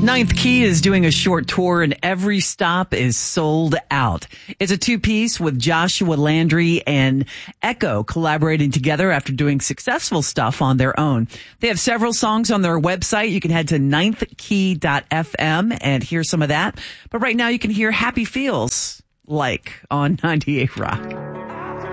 Ninth Key is doing a short tour and every stop is sold out. It's a two-piece with Joshua Landry and Echo collaborating together after doing successful stuff on their own. They have several songs on their website. You can head to ninthkey.fm and hear some of that. But right now you can hear Happy Feels like on 98 Rock.